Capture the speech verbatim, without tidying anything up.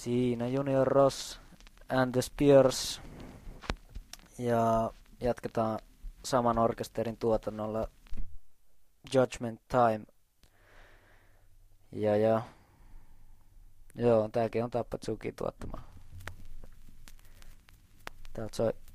Siinä Junior Ross and the Spears. Ja jatketaan saman orkesterin tuotannolla Judgment Time. Ja ja. Joo, tääkin on Tappatsuki tuottama. Täältä soi